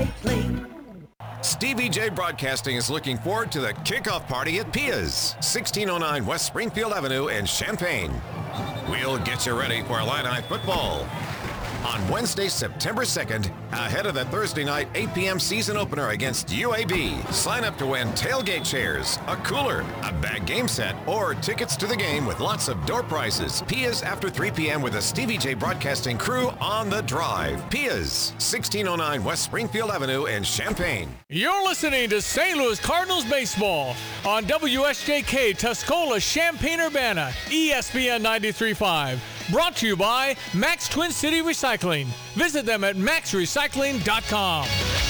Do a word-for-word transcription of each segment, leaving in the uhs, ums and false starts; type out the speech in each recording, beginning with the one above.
Recycling. Stevie J Broadcasting is looking forward to the kickoff party at Pia's, sixteen oh nine West Springfield Avenue in Champaign. We'll get you ready for Illini football on Wednesday, September second, ahead of the Thursday night eight p.m. season opener against U A B. Sign up to win tailgate chairs, a cooler, a bag game set, or tickets to the game with lots of door prizes. Pia's after three p.m. with the Stevie J Broadcasting crew on the drive. Pia's, sixteen oh nine West Springfield Avenue in Champaign. You're listening to Saint Louis Cardinals baseball on W S J K Tuscola, Champaign-Urbana, E S P N ninety-three point five. Brought to you by Max Twin City Recycling. Visit them at max recycling dot com.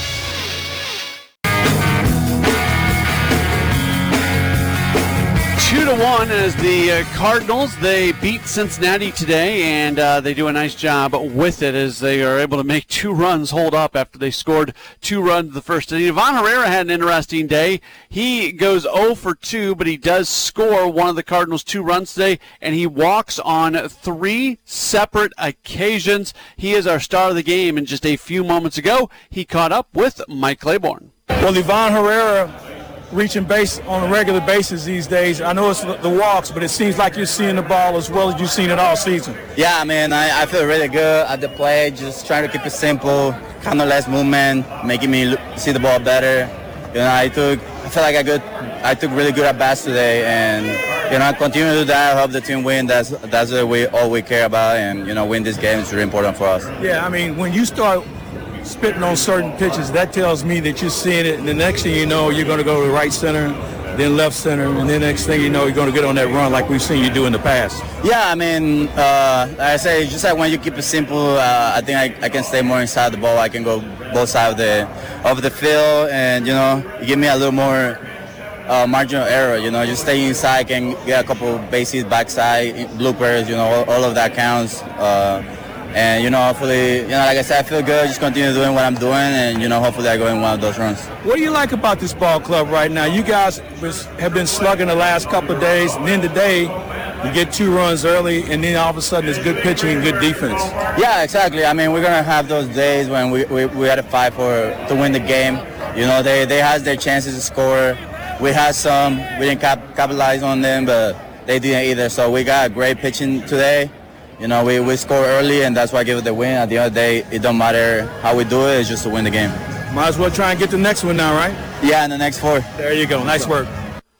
Two to one as the uh, Cardinals, they beat Cincinnati today, and uh, they do a nice job with it as they are able to make two runs hold up after they scored two runs the first inning. Ivan Herrera had an interesting day. He goes oh for two, but he does score one of the Cardinals' two runs today, and he walks on three separate occasions. He is our star of the game, and just a few moments ago, he caught up with Mike Claiborne. Well, Ivan Herrera reaching base on a regular basis these days. I know it's the walks, but it seems like you're seeing the ball as well as you've seen it all season. Yeah, man, I, I feel really good at the plate, just trying to keep it simple, kind of less movement, making me look, see the ball better. You know, I took, I feel like I good, I took really good at bats today, and you know, I continue to do that. I hope the team win. That's that's what we all we care about, and you know, win this game is really important for us. Yeah, I mean, when you start spitting on certain pitches, that tells me that you're seeing it, and the next thing you know, you're going to go to right center, then left center, and then next thing you know, you're going to get on that run like we've seen you do in the past. Yeah, I mean, uh, like I say, just like when you keep it simple, uh, I think I, I can stay more inside the ball. I can go both sides of the of the field, and you know, you give me a little more uh, margin of error. You know, just stay inside, can get a couple bases backside, bloopers. You know, all, all of that counts. Uh, And, you know, hopefully, you know, like I said, I feel good. Just continue doing what I'm doing, and, you know, hopefully I go in one of those runs. What do you like about this ball club right now? You guys have been slugging the last couple of days, and then today you get two runs early, and then all of a sudden it's good pitching and good defense. Yeah, exactly. I mean, we're going to have those days when we, we, we had to fight for to win the game. You know, they, they had their chances to score. We had some. We didn't cap- capitalize on them, but they didn't either. So we got great pitching today. You know, we, we score early, and that's why I give it the win. At the end of the day, it don't matter how we do it. It's just to win the game. Might as well try and get the next one now, right? Yeah, in the next four. There you go. Nice work.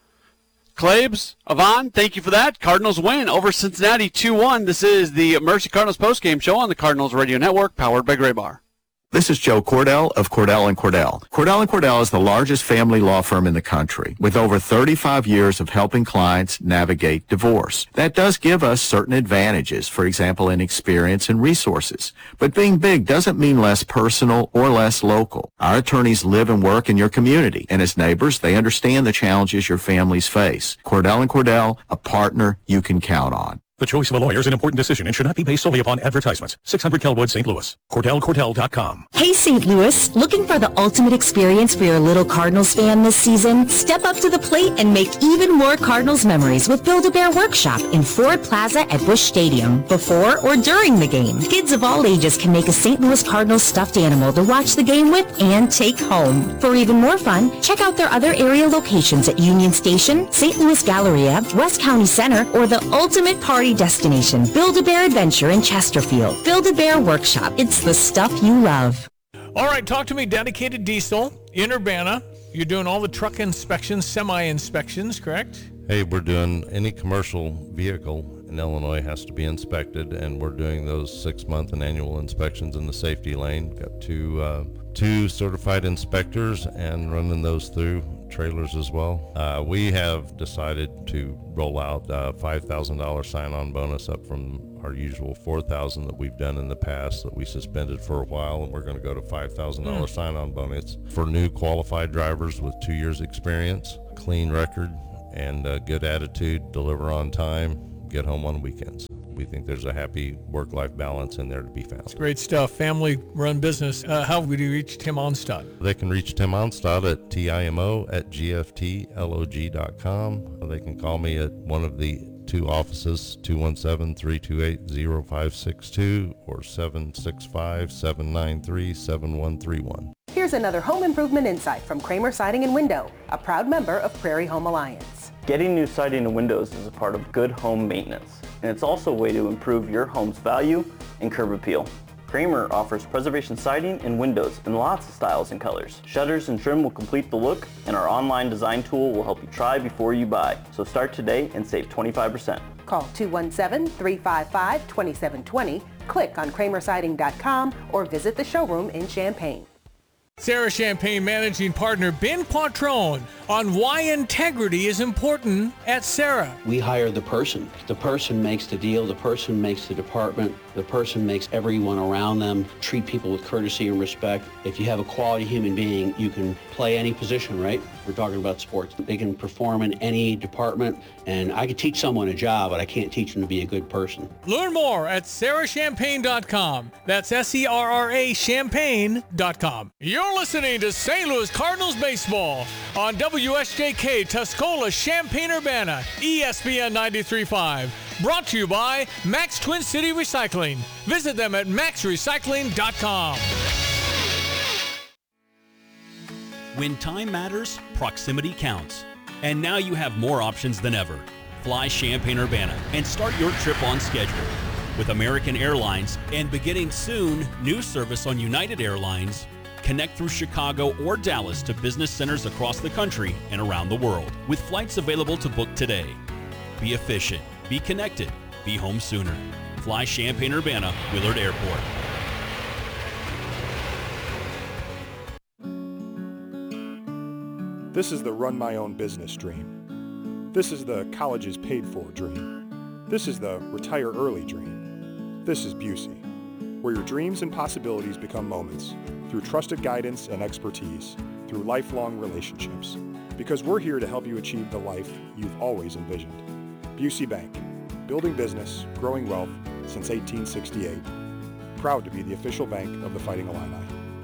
Claibs, Ivan, thank you for that. Cardinals win over Cincinnati two one. This is the Mercy Cardinals postgame show on the Cardinals Radio Network, powered by Graybar. This is Joe Cordell of Cordell and Cordell. Cordell and Cordell is the largest family law firm in the country with over thirty-five years of helping clients navigate divorce. That does give us certain advantages, for example, in experience and resources. But being big doesn't mean less personal or less local. Our attorneys live and work in your community, and as neighbors, they understand the challenges your families face. Cordell and Cordell, a partner you can count on. The choice of a lawyer is an important decision and should not be based solely upon advertisements. six hundred Kelwood, Saint Louis. Cordell Cordell dot com. Hey, Saint Louis. Looking for the ultimate experience for your little Cardinals fan this season? Step up to the plate and make even more Cardinals memories with Build-A-Bear Workshop in Ford Plaza at Busch Stadium, before or during the game. Kids of all ages can make a Saint Louis Cardinals stuffed animal to watch the game with and take home. For even more fun, check out their other area locations at Union Station, Saint Louis Galleria, West County Center, or the ultimate party destination, Build-A-Bear Adventure in Chesterfield. Build-A-Bear Workshop. It's the stuff you love. All right, talk to me. Dedicated Diesel in Urbana. You're doing all the truck inspections, semi-inspections, correct? Hey, we're doing any commercial vehicle in Illinois has to be inspected, and we're doing those six-month and annual inspections in the safety lane. Got two uh, two certified inspectors and running those through trailers as well. Uh, we have decided to roll out a five thousand dollars sign-on bonus up from our usual four thousand dollars that we've done in the past that we suspended for a while, and we're going to go to five thousand dollars mm. sign-on bonus for new qualified drivers with two years experience, clean record, and a good attitude, deliver on time, get home on weekends. We think there's a happy work-life balance in there to be found. It's great stuff. Family-run business. Uh, how would you reach Tim Onstad? They can reach Tim Onstad at timo at g f t log dot com. They can call me at one of the two offices, two one seven, three two eight, zero five six two or seven six five, seven nine three, seven one three one. Here's another home improvement insight from Kramer Siding and Window, a proud member of Prairie Home Alliance. Getting new siding and windows is a part of good home maintenance, and it's also a way to improve your home's value and curb appeal. Kramer offers preservation siding and windows in lots of styles and colors. Shutters and trim will complete the look, and our online design tool will help you try before you buy. So start today and save twenty-five percent. Call two one seven, three five five, two seven two zero, click on kramer siding dot com, or visit the showroom in Champaign. Sarah Champagne Managing Partner Ben Quattrone on why integrity is important at Sarah. We hire the person. The person makes the deal. The person makes the department. The person makes everyone around them treat people with courtesy and respect. If you have a quality human being, you can play any position, right? We're talking about sports. They can perform in any department, and I could teach someone a job, but I can't teach them to be a good person. Learn more at sarah champagne dot com. That's S E R R A champagne dot com. You're listening to Saint Louis Cardinals baseball on W S J K Tuscola Champaign-Urbana, E S P N ninety-three point five. Brought to you by Max Twin City Recycling. Visit them at max recycling dot com. When time matters, proximity counts. And now you have more options than ever. Fly Champaign-Urbana and start your trip on schedule. With American Airlines and beginning soon, new service on United Airlines, connect through Chicago or Dallas to business centers across the country and around the world, with flights available to book today. Be efficient, be connected, be home sooner. Fly Champaign-Urbana, Willard Airport. This is the run my own business dream. This is the college is paid for dream. This is the retire early dream. This is Busey, where your dreams and possibilities become moments through trusted guidance and expertise, through lifelong relationships. Because we're here to help you achieve the life you've always envisioned. Busey Bank, building business, growing wealth since eighteen sixty-eight. Proud to be the official bank of the Fighting Illini.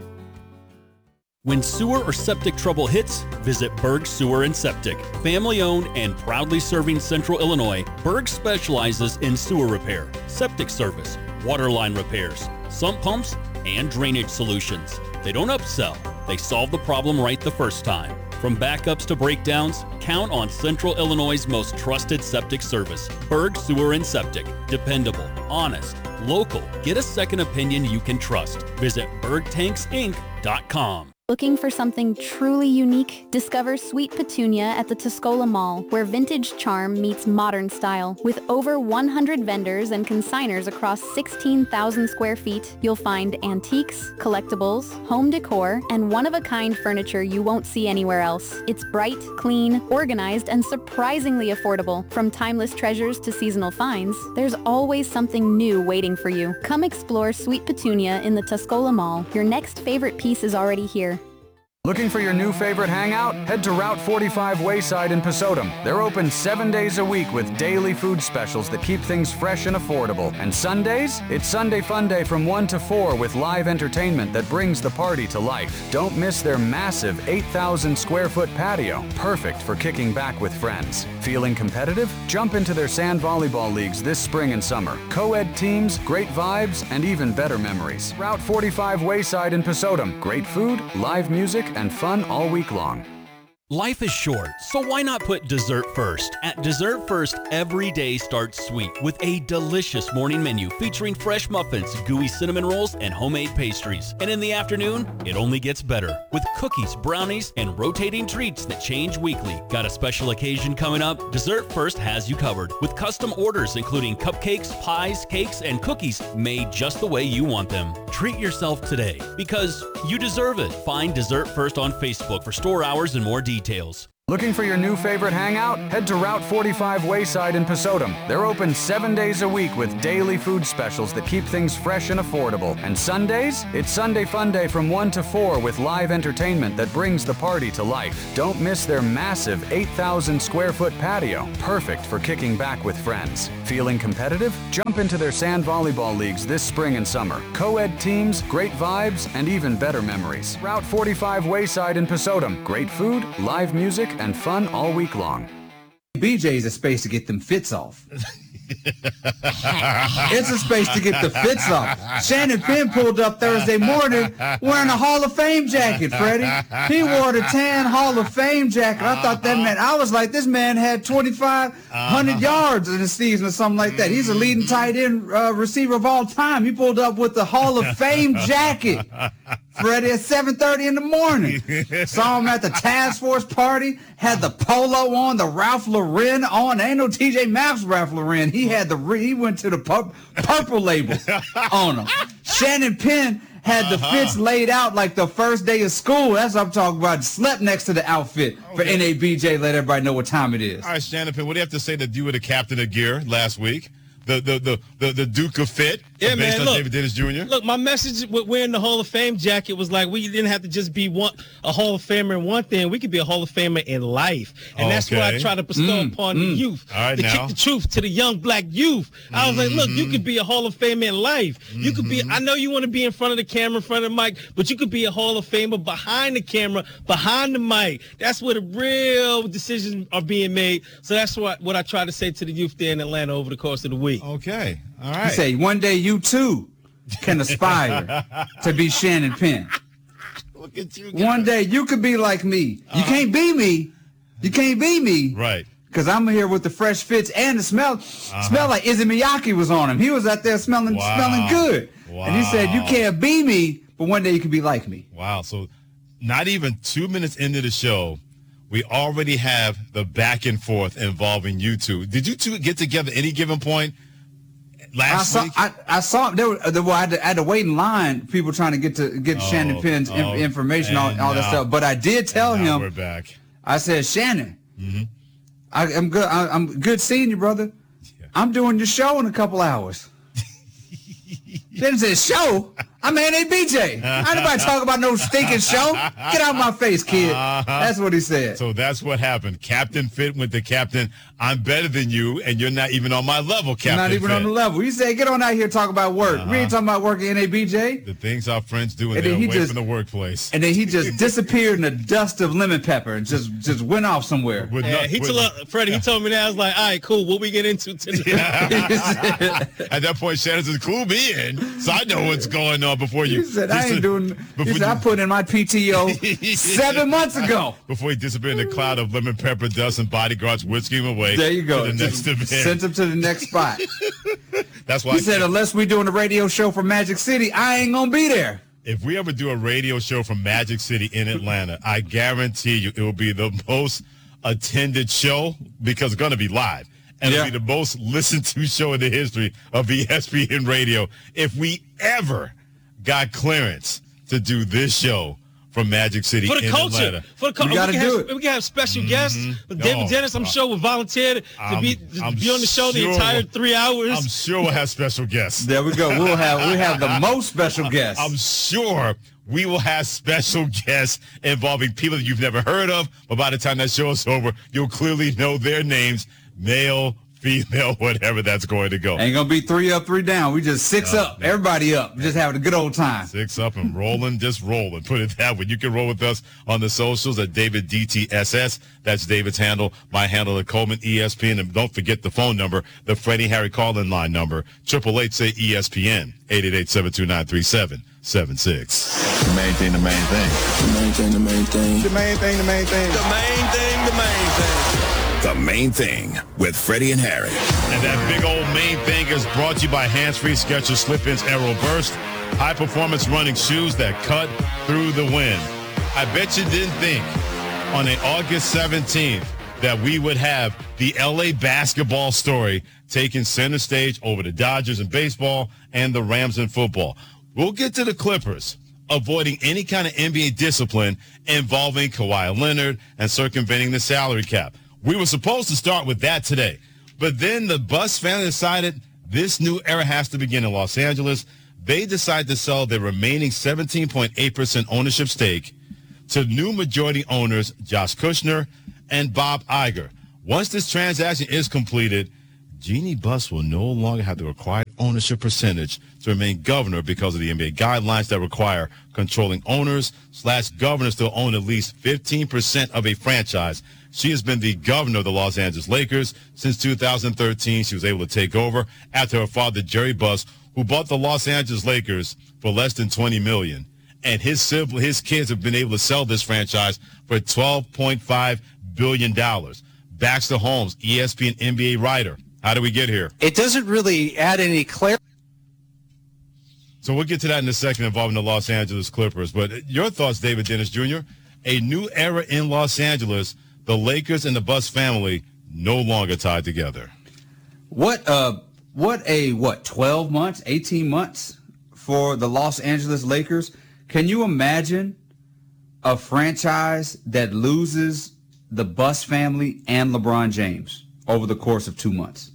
When sewer or septic trouble hits, visit Berg Sewer and Septic. Family owned and proudly serving Central Illinois, Berg specializes in sewer repair, septic service, water line repairs, sump pumps, and drainage solutions. They don't upsell, they solve the problem right the first time. From backups to breakdowns, count on Central Illinois' most trusted septic service. Berg Sewer and Septic. Dependable, honest, local. Get a second opinion you can trust. Visit berg tanks inc dot com. Looking for something truly unique? Discover Sweet Petunia at the Tuscola Mall, where vintage charm meets modern style. With over one hundred vendors and consigners across sixteen thousand square feet, you'll find antiques, collectibles, home decor, and one-of-a-kind furniture you won't see anywhere else. It's bright, clean, organized, and surprisingly affordable. From timeless treasures to seasonal finds, there's always something new waiting for you. Come explore Sweet Petunia in the Tuscola Mall. Your next favorite piece is already here. Looking for your new favorite hangout? Head to Route forty-five Wayside in Pasodum. They're open seven days a week with daily food specials that keep things fresh and affordable. And Sundays? It's Sunday Fun Day from one to four with live entertainment that brings the party to life. Don't miss their massive eight thousand square foot patio, perfect for kicking back with friends. Feeling competitive? Jump into their sand volleyball leagues this spring and summer. Co-ed teams, great vibes, and even better memories. Route forty-five Wayside in Pasodum. Great food, live music, and fun all week long. Life is short, so why not put dessert first? At Dessert First, every day starts sweet with a delicious morning menu featuring fresh muffins, gooey cinnamon rolls, and homemade pastries. And in the afternoon, it only gets better with cookies, brownies, and rotating treats that change weekly. Got a special occasion coming up? Dessert First has you covered with custom orders including cupcakes, pies, cakes, and cookies made just the way you want them. Treat yourself today because you deserve it. Find Dessert First on Facebook for store hours and more details. Details. Looking for your new favorite hangout? Head to Route forty-five Wayside in Pasodum. They're open seven days a week with daily food specials that keep things fresh and affordable. And Sundays? It's Sunday Fun Day from one to four with live entertainment that brings the party to life. Don't miss their massive eight thousand square foot patio, perfect for kicking back with friends. Feeling competitive? Jump into their sand volleyball leagues this spring and summer. Co-ed teams, great vibes, and even better memories. Route forty-five Wayside in Pasodum. Great food, live music, and fun all week long. B J is a space to get them fits off. It's a space to get the fits off. Shannon Penn pulled up Thursday morning wearing a Hall of Fame jacket, Freddie. He wore the tan Hall of Fame jacket. I thought that meant, I was like, this man had twenty-five hundred yards in the season or something like that. He's a leading tight end uh, receiver of all time. He pulled up with the Hall of Fame jacket, Freddie, at seven thirty in the morning. Saw him at the task force party, had the polo on, the Ralph Lauren on. Ain't no T J Maxx Ralph Lauren. He had the, he went to the pur- purple label on him. Shannon Penn had the fits laid out like the first day of school. That's what I'm talking about. Slept next to the outfit for N A B J. Let everybody know what time it is. All right, Shannon Penn, what do you have to say that you were the captain of gear last week? The the the the, the Duke of Fit, yeah, based man, on look, David Dennis Junior Look, my message with wearing the Hall of Fame jacket was like we didn't have to just be one a Hall of Famer in one thing. We could be a Hall of Famer in life, and that's what I try to bestow Mm, upon mm. the youth. All right, to now. kick the truth to the young black youth. I was like, look, you could be a Hall of Famer in life. You could be. I know you want to be in front of the camera, in front of the mic, but you could be a Hall of Famer behind the camera, behind the mic. That's where the real decisions are being made. So that's what what I try to say to the youth there in Atlanta over the course of the week. Okay. All He say one day you too can aspire to be Shannon Penn. Look at you. One day you could be like me. You Uh-huh. can't be me. You can't be me. Right. Because I'm here with the fresh fits and the smell. Uh-huh. Smell like Izzy Miyake was on him. He was out there smelling Wow. smelling good. Wow. And he said, you can't be me, but one day you can be like me. Wow. So not even two minutes into the show, we already have the back and forth involving you two. Did you two get together at any given point last I saw, week? I, I saw there were, there were I, had to, I had to wait in line. People trying to get to get Oh, Shannon Penn's in- oh, information on and all that now- stuff. But I did tell and now him. we're back. I said, Shannon, Mm-hmm. I, I'm good. I, I'm good seeing you, brother. I'm doing your show in a couple hours. Shannon said, show? I'm N A B J. Ain't nobody talking about no stinking show. Get out of my face, kid. Uh-huh. That's what he said. So that's what happened. Captain Fit went to Captain, I'm better than you, and you're not even on my level, Captain Not even Fit. on the level. He said, get on out here and talk about work. Uh-huh. We ain't talking about work at N A B J. The things our friends do when And they're then he away just- from the workplace. And then he just disappeared in the dust of lemon pepper and just, just went off somewhere. Yeah, he told uh, Freddie. He told me that. I was like, all right, cool. What we get into tonight? At that point, Shannon says, clue me in, so I know what's going on before you. He said, I ain't doing, he before said, I you- put in my P T O seven months ago. Before he disappeared in a cloud of lemon pepper dust and bodyguards whisking him away. There you go. To the next Just event. sent him to the next spot. That's why He I said, can't- unless we doing a radio show for Magic City, I ain't going to be there. if we ever do a radio show from Magic City in Atlanta, I guarantee you it will be the most attended show because it's going to be live. And it'll be the most listened to show in the history of E S P N Radio if we ever got clearance to do this show from Magic City For the in culture. Atlanta. For the culture. We, can have- we can have special guests. But David Oh, Dennis, I'm sure, will volunteer to, I'm- be, to I'm be on the show the sure- entire three hours. I'm sure we'll have special guests. There we go. We'll have we have the most special guests. I'm sure we will have special guests involving people that you've never heard of, but by the time that show is over, you'll clearly know their names, male, female, whatever that's going to go. Ain't going to be three up, three down. We just six No, up. Everybody up. Just having a good old time. Six up and rolling, just rolling. Put it that way. You can roll with us on the socials at David D T S S. That's David's handle. My handle at Coleman E S P N. And don't forget the phone number, the Freddie Harry call-in line number, eight eight eight say E S P N, eight eight eight, seven two nine, three seven seven six. The main thing, the main thing. The main thing, the main thing. The main thing, the main thing. The main thing, the main thing. The Main Thing with Freddie and Harry. And that big old main thing is brought to you by Hands-Free Skechers Slip-Ins Aero Burst, high-performance running shoes that cut through the wind. I bet you didn't think on an August seventeenth that we would have the L A basketball story taking center stage over the Dodgers in baseball and the Rams in football. We'll get to the Clippers avoiding any kind of N B A discipline involving Kawhi Leonard and circumventing the salary cap. We were supposed to start with that today, but then the Buss family decided this new era has to begin in Los Angeles. They decided to sell their remaining seventeen point eight percent ownership stake to new majority owners Josh Kushner and Bob Iger. Once this transaction is completed, Jeannie Buss will no longer have the required ownership percentage to remain governor because of the N B A guidelines that require controlling owners slash governors to own at least fifteen percent of a franchise. She has been the governor of the Los Angeles Lakers since two thousand thirteen. She was able to take over after her father, Jerry Buss, who bought the Los Angeles Lakers for less than twenty million dollars. And his sibling, his kids have been able to sell this franchise for twelve point five billion dollars. Baxter Holmes, E S P N N B A writer. How do we get here? It doesn't really add any clarity. So we'll get to that in a second involving the Los Angeles Clippers. But your thoughts, David Dennis Junior? A new era in Los Angeles. The Lakers and the Buss family no longer tied together. What uh what a what twelve months, eighteen months for the Los Angeles Lakers. Can you imagine a franchise that loses the Buss family and LeBron James over the course of two months?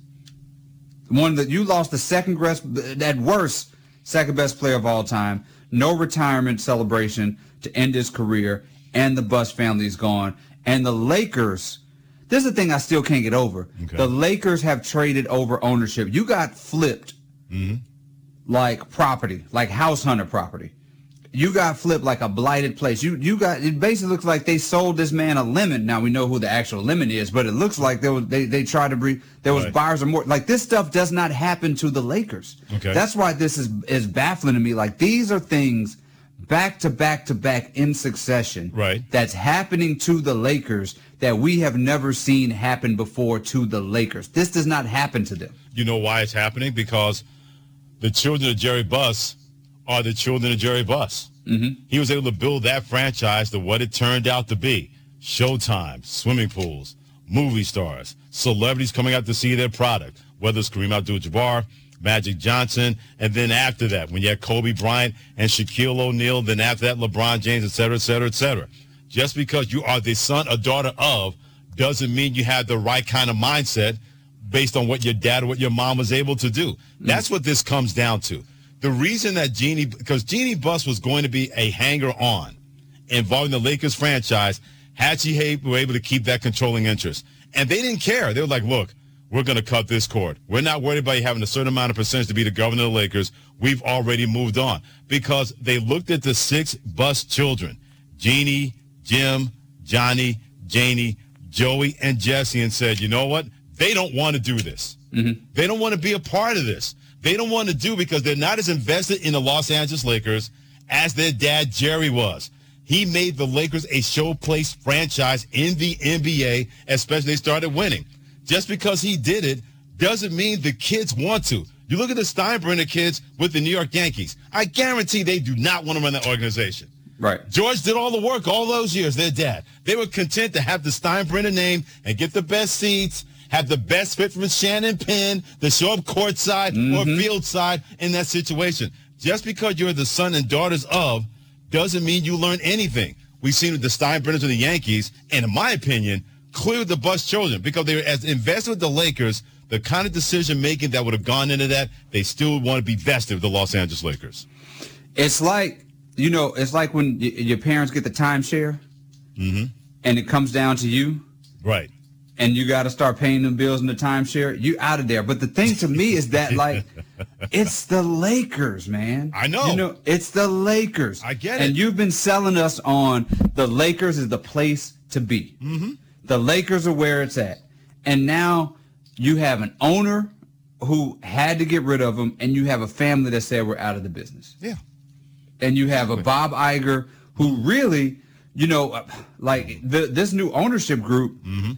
One that you lost the second best, at worst, second best player of all time, no retirement celebration to end his career, and the Buss family is gone. And the Lakers, this is the thing I still can't get over. Okay. The Lakers have traded over ownership. You got flipped mm-hmm. like property, like house hunter property. You got flipped like a blighted place. You you got it basically looks like they sold this man a lemon. Now we know who the actual lemon is, but it looks like there was they, they tried to bring there was right. buyers or more. Like this stuff does not happen to the Lakers. Okay. That's why this is is baffling to me. Like these are things back to back to back in succession. Right. That's happening to the Lakers that we have never seen happen before to the Lakers. This does not happen to them. You know why it's happening? Because the children of Jerry Buss are the children of Jerry Buss. Mm-hmm. He was able to build that franchise to what it turned out to be. Showtime, swimming pools, movie stars, celebrities coming out to see their product, whether it's Kareem Abdul-Jabbar, Magic Johnson, and then after that, when you had Kobe Bryant and Shaquille O'Neal, then after that, LeBron James, et cetera, et cetera, et cetera. Just because you are the son or daughter of doesn't mean you have the right kind of mindset based on what your dad or what your mom was able to do. Mm-hmm. That's what this comes down to. The reason that Jeannie, because Jeannie Buss was going to be a hanger-on involving the Lakers franchise, had she were able to keep that controlling interest. And they didn't care. They were like, look, we're going to cut this cord. We're not worried about you having a certain amount of percentage to be the governor of the Lakers. We've already moved on. Because they looked at the six Buss children, Jeannie, Jim, Johnny, Janie, Joey, and Jesse, and said, you know what? They don't want to do this. Mm-hmm. They don't want to be a part of this. They don't want to do because they're not as invested in the Los Angeles Lakers as their dad, Jerry, was. He made the Lakers a showplace franchise in the N B A, especially they started winning. Just because he did it doesn't mean the kids want to. You look at the Steinbrenner kids with the New York Yankees. I guarantee they do not want to run that organization. Right. George did all the work all those years, their dad. They were content to have the Steinbrenner name and get the best seats, have the best fit from Shannon Penn to show up courtside mm-hmm. or field side in that situation. Just because you're the son and daughters of doesn't mean you learn anything. We've seen with the Steinbrenners and the Yankees, and in my opinion, cleared the Buss children because they were as invested with the Lakers, the kind of decision-making that would have gone into that, they still want to be vested with the Los Angeles Lakers. It's like, you know, it's like when y- your parents get the timeshare mm-hmm. and it comes down to you. Right. And you got to start paying them bills in the timeshare, you out of there. But the thing to me is that, like, it's the Lakers, man. I know. You know, it's the Lakers. I get it. And you've been selling us on the Lakers is the place to be. Mm-hmm. The Lakers are where it's at. And now you have an owner who had to get rid of them, and you have a family that said we're out of the business. Yeah. And you have a Bob Iger who really, you know, like the, this new ownership group, mm-hmm.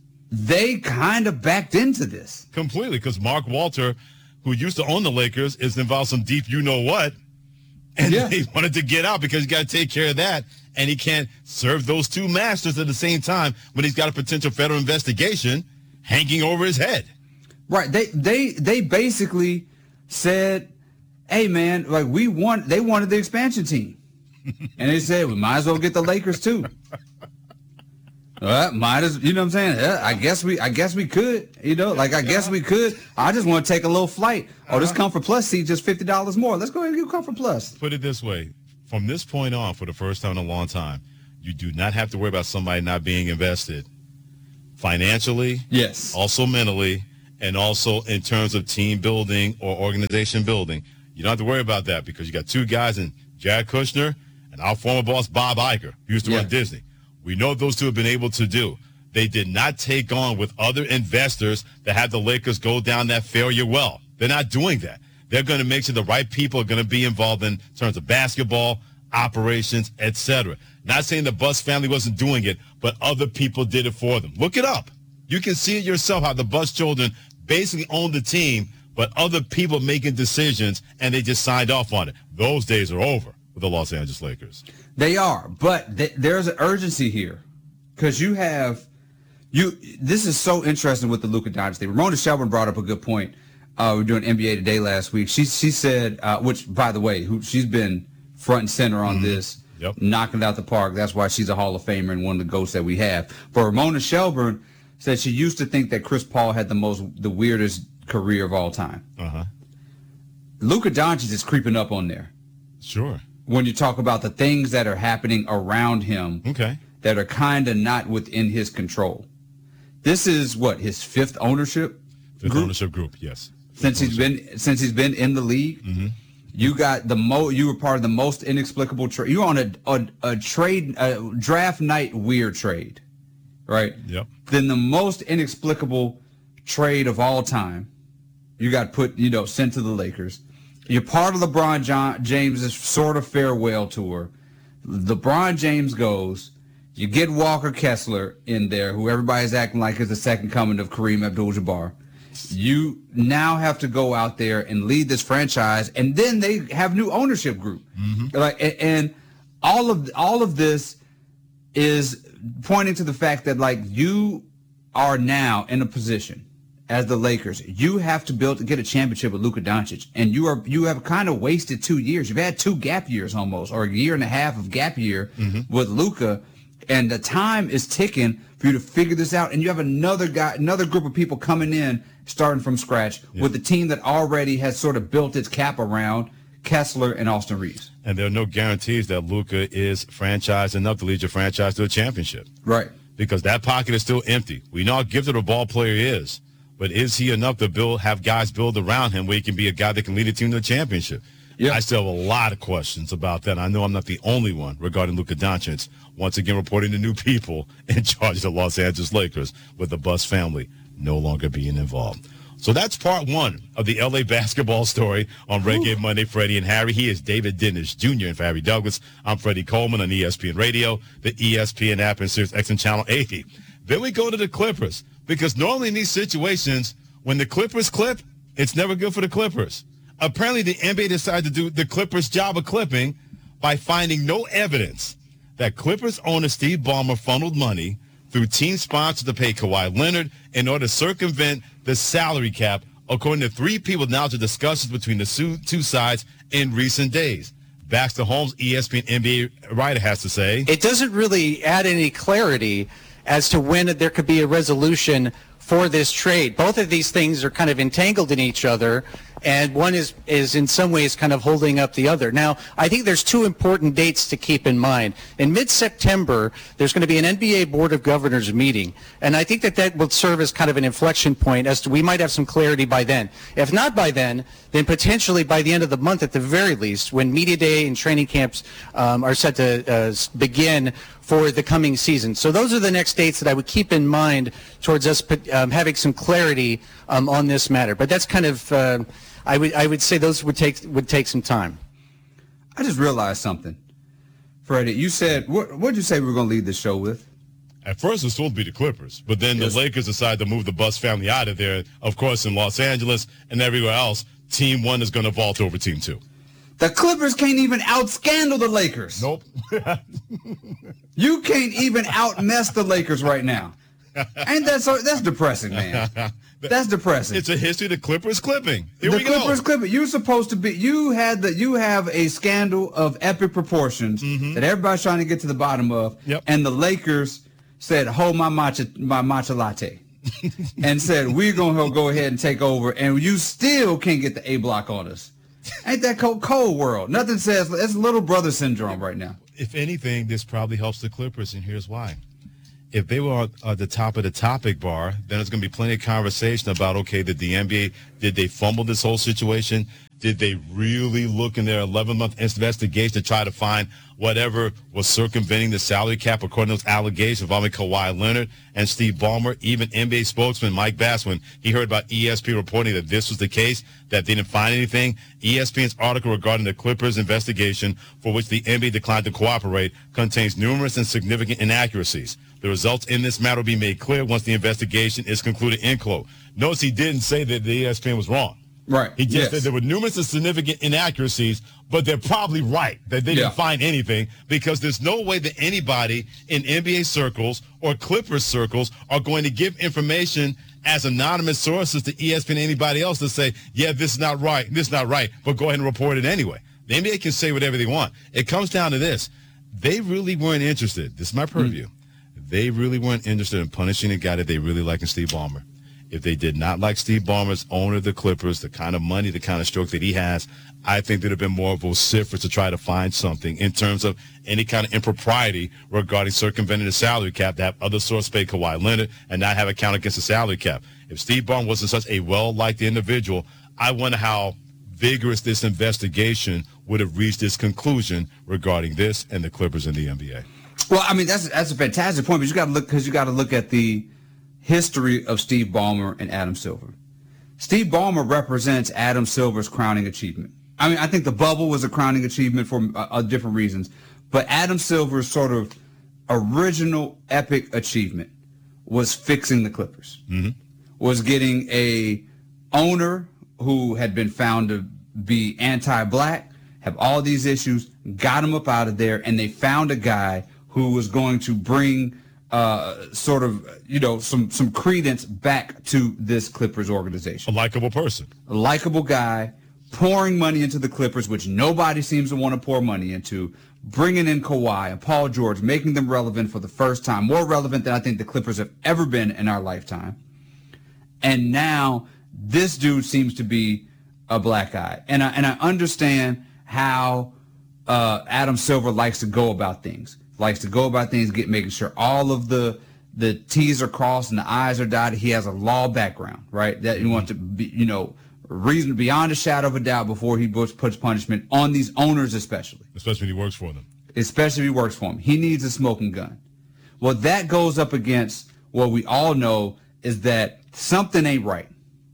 they kind of backed into this. Completely, because Mark Walter, who used to own the Lakers, is involved in some deep you-know-what, and yeah. he wanted to get out because he's got to take care of that, and he can't serve those two masters at the same time when he's got a potential federal investigation hanging over his head. Right. They they they basically said, hey, man, like we want, they wanted the expansion team. And they said, we might as well get the Lakers too. Well, might as, you know what I'm saying? Yeah, I guess we, I guess we could, you know, like I guess we could. I just want to take a little flight. Oh, this Comfort Plus seat just fifty dollars more. Let's go ahead and get Comfort Plus. Put it this way. From this point on, for the first time in a long time, you do not have to worry about somebody not being invested financially. Yes. Also mentally. and also in terms of team building or organization building. You don't have to worry about that because you got two guys in Jared Kushner and our former boss, Bob Iger, who used to Yeah. run Disney. We know what those two have been able to do. They did not take on with other investors that had the Lakers go down that failure well. They're not doing that. They're going to make sure the right people are going to be involved in terms of basketball, operations, et cetera. Not saying the Buss family wasn't doing it, but other people did it for them. Look it up. You can see it yourself how the Buss children basically owned the team, but other people making decisions, and they just signed off on it. Those days are over with the Los Angeles Lakers. They are, but th- there's an urgency here because you have you. This is so interesting with the Luka Doncic thing. Ramona Shelburne brought up a good point. Uh, we were doing N B A Today last week. She she said, uh, which by the way, who she's been front and center on mm-hmm. this, yep. knocking it out the park. That's why she's a Hall of Famer and one of the GOATs that we have. But Ramona Shelburne said she used to think that Chris Paul had the most the weirdest career of all time. Uh-huh. Luka Doncic is creeping up on there. Sure. When you talk about the things that are happening around him okay. that are kind of not within his control. This is what, his fifth ownership Fifth group? ownership group, yes. Since he's been since he's been in the league, mm-hmm. you got the mo you were part of the most inexplicable trade. You were on a, a a trade a draft night weird trade, right? Yep. Then the most inexplicable trade of all time. You got put, you know, sent to the Lakers. You're part of LeBron John, James's sort of farewell tour. LeBron James goes. You get Walker Kessler in there, who everybody's acting like is the second coming of Kareem Abdul-Jabbar. You now have to go out there and lead this franchise, and then they have new ownership group. Mm-hmm. Like, and all of all of this is pointing to the fact that like you are now in a position as the Lakers, you have to build to get a championship with Luka Doncic, and you are you have kind of wasted two years. You've had two gap years almost, or a year and a half of gap year mm-hmm. with Luka, and the time is ticking for you to figure this out. And you have another guy, another group of people coming in, starting from scratch yeah. with a team that already has sort of built its cap around Kessler and Austin Reeves. And there are no guarantees that Luka is franchised enough to lead your franchise to a championship. Right. Because that pocket is still empty. We know how gifted a ball player is, but is he enough to build, have guys build around him where he can be a guy that can lead a team to a championship? Yeah. I still have a lot of questions about that. I know I'm not the only one regarding Luka Doncic. Once again, reporting to new people in charge of the Los Angeles Lakers with the Buss family no longer being involved. So that's part one of the L A basketball story on Reggae Monday, Freddie and Harry. He is David Dennis Junior And for Harry Douglas, I'm Freddie Coleman on E S P N Radio, the E S P N app, and Sirius X M Channel eighty. Then we go to the Clippers, because normally in these situations, when the Clippers clip, it's never good for the Clippers. Apparently, the N B A decided to do the Clippers' job of clipping by finding no evidence that Clippers owner Steve Ballmer funneled money through team sponsors to pay Kawhi Leonard in order to circumvent the salary cap, according to three people now to discussions between the two sides in recent days. Baxter Holmes, E S P N N B A writer, has to say, it doesn't really add any clarity as to when there could be a resolution for this trade. Both of these things are kind of entangled in each other, and one is, is in some ways kind of holding up the other. Now, I think there's two important dates to keep in mind. In mid-September, there's going to be an N B A Board of Governors meeting, and I think that that will serve as kind of an inflection point as to we might have some clarity by then. If not by then, then potentially by the end of the month at the very least, when media day and training camps um, are set to uh, begin for the coming season. So those are the next dates that I would keep in mind towards us um, having some clarity um, on this matter. But that's kind of, uh, I would I would say those would take would take some time. I just realized something, Freddie. You said what? What did you say we were going to lead the show with? At first, it was supposed to be the Clippers, but then yes. the Lakers decided to move the Buss family out of there. Of course, in Los Angeles and everywhere else, Team One is going to vault over Team Two. The Clippers can't even out-scandal the Lakers. Nope. You can't even out-mess the Lakers right now. Ain't that so? That's depressing, man. That's depressing. It's a history of the Clippers clipping. Here the we go. Clippers clipping. You're supposed to be. You had the. You have a scandal of epic proportions mm-hmm. that everybody's trying to get to the bottom of. Yep. And the Lakers said, "Hold my matcha, my matcha latte," and said, "We're gonna go ahead and take over." And you still can't get the A block on us. Ain't that cold, cold world? Nothing says it's little brother syndrome right now. If anything, this probably helps the Clippers, and here's why. if they were at the top of the topic bar, then there's going to be plenty of conversation about, okay, did the N B A, did they fumble this whole situation? Did they really look in their eleven-month investigation to try to find whatever was circumventing the salary cap according to those allegations involving Kawhi Leonard and Steve Ballmer? Even N B A spokesman Mike Bass, when he heard about E S P N reporting that this was the case, that they didn't find anything, E S P N's article regarding the Clippers investigation, for which the N B A declined to cooperate, contains numerous and significant inaccuracies. The results in this matter will be made clear once the investigation is concluded, end quote. Notice he didn't say that the E S P N was wrong. Right. He just yes. said there were numerous and significant inaccuracies, but they're probably right that they Yeah. didn't find anything, because there's no way that anybody in N B A circles or Clippers circles are going to give information as anonymous sources to E S P N and anybody else to say, yeah, this is not right, this is not right, but go ahead and report it anyway. The N B A can say whatever they want. It comes down to this. They really weren't interested. This is my purview. Mm-hmm. They really weren't interested in punishing a guy that they really like in Steve Ballmer. If they did not like Steve Ballmer's owner of the Clippers, the kind of money, the kind of stroke that he has, I think there'd have been more vociferous to try to find something in terms of any kind of impropriety regarding circumventing the salary cap, to have other sources pay Kawhi Leonard and not have a count against the salary cap. If Steve Ballmer wasn't such a well-liked individual, I wonder how vigorous this investigation would have reached its conclusion regarding this and the Clippers and the N B A. Well, I mean, that's that's a fantastic point, but you got to look because you got to look at the history of Steve Ballmer and Adam Silver. Steve Ballmer represents Adam Silver's crowning achievement. I mean, I think the bubble was a crowning achievement for uh, uh, different reasons, but Adam Silver's sort of original epic achievement was fixing the Clippers, mm-hmm. was getting a owner who had been found to be anti-black, have all these issues, got him up out of there, and they found a guy who was going to bring Uh, sort of, you know, some, some credence back to this Clippers organization. A likable person. A likable guy, pouring money into the Clippers, which nobody seems to want to pour money into, bringing in Kawhi and Paul George, making them relevant for the first time, more relevant than I think the Clippers have ever been in our lifetime. And now this dude seems to be a black guy. And I, and I understand how uh, Adam Silver likes to go about things. Likes to go about things, get making sure all of the the T's are crossed and the I's are dotted. He has a law background, right? That he wants to be, you know, reason beyond a shadow of a doubt before he puts, puts punishment on these owners, especially. Especially when he works for them. Especially if he works for them. He needs a smoking gun. Well, that goes up against what we all know is that something ain't right.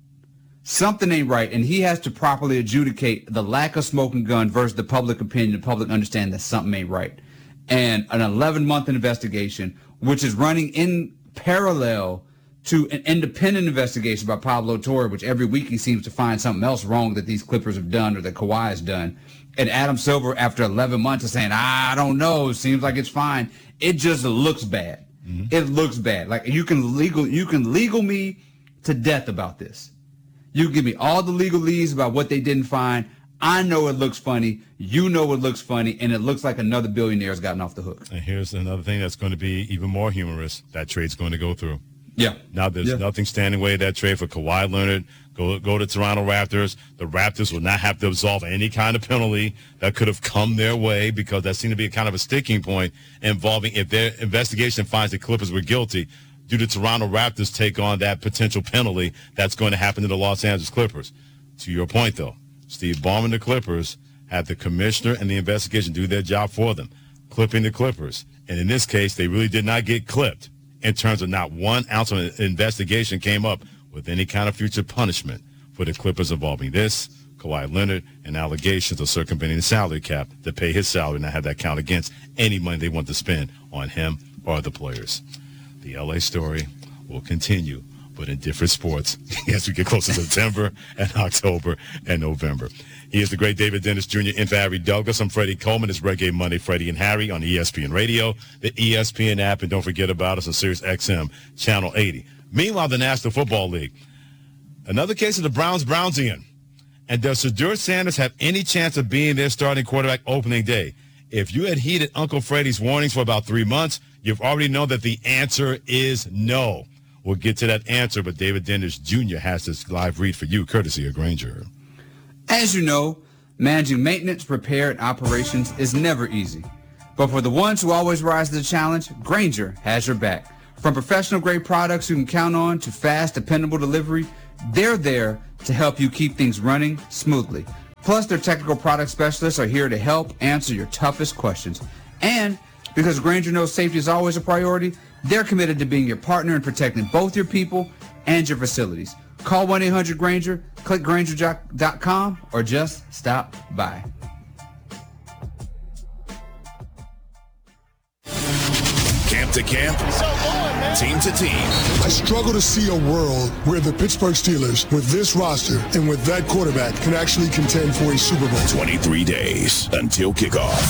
Something ain't right, and he has to properly adjudicate the lack of smoking gun versus the public opinion, the public understand that something ain't right. And an eleven-month investigation, which is running in parallel to an independent investigation by Pablo Torre, which every week he seems to find something else wrong that these Clippers have done or that Kawhi has done. And Adam Silver, after eleven months, is saying, I don't know, seems like it's fine. It just looks bad. Mm-hmm. It looks bad. Like you can legal, you can legal me to death about this. You give me all the legalese about what they didn't find. I know it looks funny. You know it looks funny, and it looks like another billionaire's gotten off the hook. And here's another thing that's going to be even more humorous. That trade's going to go through. Yeah. Now there's yeah. nothing standing in the way of that trade for Kawhi Leonard. Go go to Toronto Raptors. The Raptors will not have to absolve any kind of penalty that could have come their way, because that seemed to be a kind of a sticking point involving if their investigation finds the Clippers were guilty, do the Toronto Raptors take on that potential penalty that's going to happen to the Los Angeles Clippers? To your point, though, Steve Ballmer and the Clippers had the commissioner and the investigation do their job for them, clipping the Clippers. And in this case, they really did not get clipped in terms of not one ounce of an investigation came up with any kind of future punishment for the Clippers involving this, Kawhi Leonard, and allegations of circumventing the salary cap to pay his salary and not have that count against any money they want to spend on him or other players. The L A story will continue, but in different sports as we get closer to September and October and November. He is the great David Dennis Junior in for Harry Douglas. I'm Freddie Coleman. It's Reggae Monday, Freddie and Harry on E S P N Radio, the E S P N app, and don't forget about us on Sirius X M, Channel eighty. Meanwhile, the National Football League. Another case of the Browns Brownsian. And does Shedeur Sanders have any chance of being their starting quarterback opening day? If you had heeded Uncle Freddie's warnings for about three months, you've already known that the answer is no. We'll get to that answer, but David Dennis Junior has this live read for you, courtesy of Granger. As you know, managing maintenance, repair, and operations is never easy. But for the ones who always rise to the challenge, Granger has your back. From professional-grade products you can count on to fast, dependable delivery, they're there to help you keep things running smoothly. Plus, their technical product specialists are here to help answer your toughest questions. And because Grainger knows safety is always a priority, they're committed to being your partner in protecting both your people and your facilities. Call one eight hundred Grainger, click Grainger dot com, or just stop by. Camp to camp, team to team. I struggle to see a world where the Pittsburgh Steelers, with this roster and with that quarterback, can actually contend for a Super Bowl. twenty-three days until kickoff.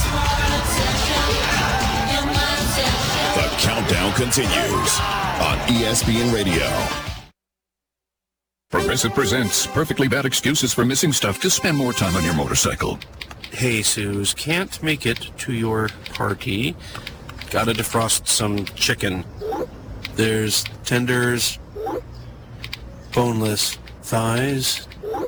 The countdown continues on E S P N Radio. Progressive presents Perfectly Bad Excuses for Missing Stuff to Spend More Time on Your Motorcycle. Hey, Suze, can't make it to your party. Gotta defrost some chicken. There's tenders, boneless thighs.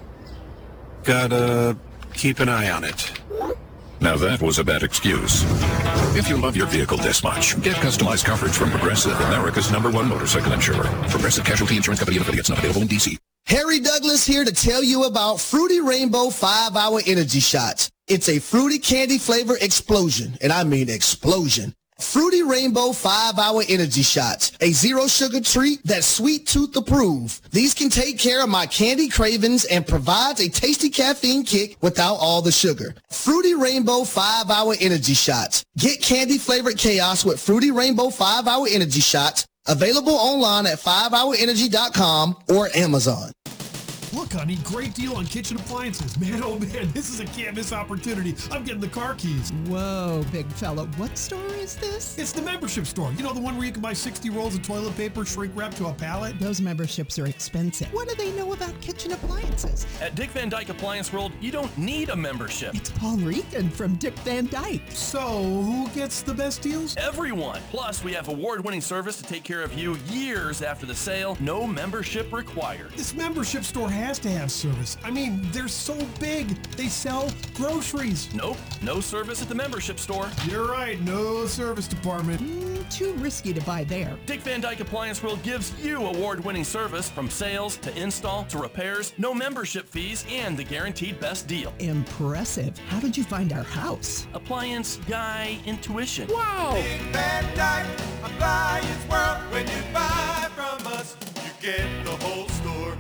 Gotta keep an eye on it. Now that was a bad excuse. If you love your vehicle this much, get customized coverage from Progressive, America's number one motorcycle insurer. Progressive Casualty Insurance Company and affiliates, not available in D C. Harry Douglas here to tell you about Fruity Rainbow five hour Energy Shots. It's a fruity candy flavor explosion, and I mean explosion. Fruity Rainbow five hour Energy Shots, a zero sugar treat that's sweet tooth approved. These can take care of my candy cravings and provides a tasty caffeine kick without all the sugar. Fruity Rainbow five hour Energy Shots. Get candy flavored chaos with Fruity Rainbow five hour Energy Shots. Available online at five hour energy dot com or Amazon. Look, honey, great deal on kitchen appliances. Man, oh man, this is a can't miss opportunity. I'm getting the car keys. Whoa, big fella. What store is this? It's the membership store. You know, the one where you can buy sixty rolls of toilet paper shrink wrapped to a pallet? Those memberships are expensive. What do they know about kitchen appliances? At Dick Van Dyke Appliance World, you don't need a membership. It's Paul Regan from Dick Van Dyke. So, who gets the best deals? Everyone. Plus, we have award-winning service to take care of you years after the sale. No membership required. This membership store has to have service. I mean, they're so big. They sell groceries. Nope. No service at the membership store. You're right. No service department. Mm, too risky to buy there. Dick Van Dyke Appliance World gives you award-winning service from sales to install to repairs, no membership fees, and the guaranteed best deal. Impressive. How did you find our house? Appliance Guy Intuition. Wow. Dick Van Dyke Appliance World. When you buy from us, you get the whole store.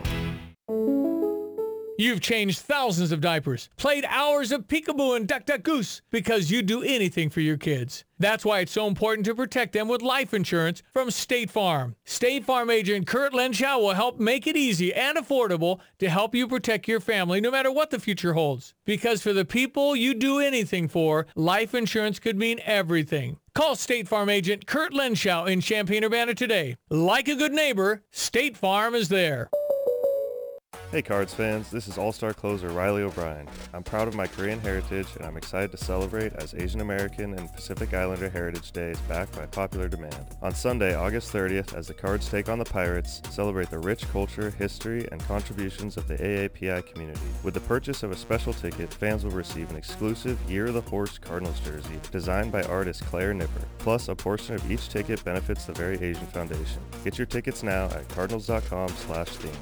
You've changed thousands of diapers, played hours of peekaboo and duck duck goose because you do anything for your kids. That's why it's so important to protect them with life insurance from State Farm. State Farm agent Kurt Lenschow will help make it easy and affordable to help you protect your family no matter what the future holds. Because for the people you do anything for, life insurance could mean everything. Call State Farm agent Kurt Lenschow in Champaign-Urbana today. Like a good neighbor, State Farm is there. Hey Cards fans, this is All-Star closer Riley O'Brien. I'm proud of my Korean heritage and I'm excited to celebrate as Asian American and Pacific Islander Heritage Day is back by popular demand. On Sunday, August thirtieth, as the Cards take on the Pirates, celebrate the rich culture, history, and contributions of the A A P I community. With the purchase of a special ticket, fans will receive an exclusive Year of the Horse Cardinals jersey designed by artist Claire Nipper. Plus, a portion of each ticket benefits the Very Asian Foundation. Get your tickets now at cardinals dot com slash theme.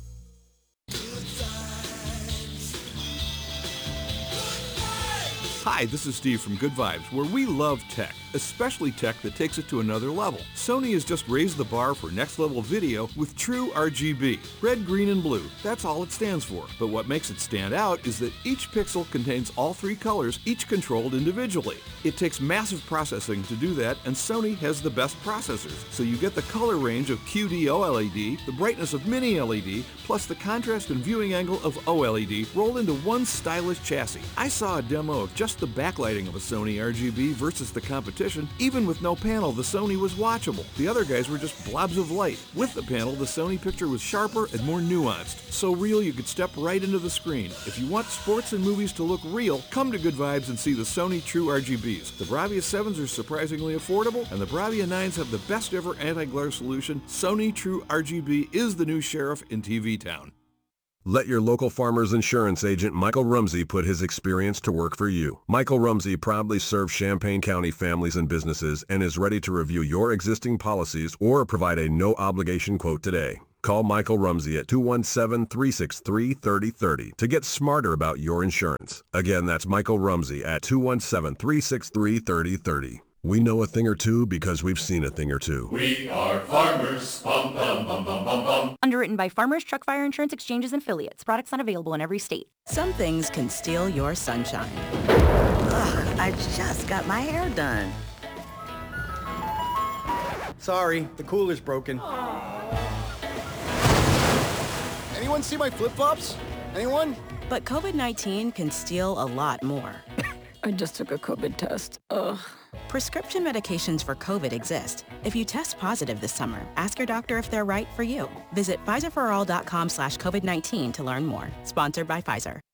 Hi, this is Steve from Good Vibes, where we love tech, especially tech that takes it to another level. Sony has just raised the bar for next-level video with true R G B. Red, green, and blue. That's all it stands for. But what makes it stand out is that each pixel contains all three colors, each controlled individually. It takes massive processing to do that, and Sony has the best processors. So you get the color range of Q D O L E D, the brightness of Mini L E D, plus the contrast and viewing angle of O L E D rolled into one stylish chassis. I saw a demo of just the backlighting of a Sony R G B versus the competition. Even with no panel, the Sony was watchable. The other guys were just blobs of light. With the panel, the Sony picture was sharper and more nuanced. So real you could step right into the screen. If you want sports and movies to look real, come to Good Vibes and see the Sony True R G Bs. The Bravia sevens are surprisingly affordable, and the Bravia nines have the best ever anti-glare solution. Sony True R G B is the new sheriff in T V town. Let your local Farmers Insurance agent Michael Rumsey put his experience to work for you. Michael Rumsey proudly serves Champaign County families and businesses and is ready to review your existing policies or provide a no-obligation quote today. Call Michael Rumsey at two one seven, three six three, three oh three oh to get smarter about your insurance. Again, that's Michael Rumsey at two one seven, three six three, three oh three oh. We know a thing or two because we've seen a thing or two. We are farmers. Bum, bum, bum, bum, bum, bum. Underwritten by Farmers Truck Fire Insurance Exchanges and Affiliates. Products not available in every state. Some things can steal your sunshine. Ugh, I just got my hair done. Sorry, the cooler's broken. Anyone see my flip-flops? Anyone? But COVID nineteen can steal a lot more. I just took a COVID test. Ugh. Prescription medications for COVID exist. If you test positive this summer, ask your doctor if they're right for you. Visit Pfizer for all dot com slash COVID nineteen to learn more. Sponsored by Pfizer.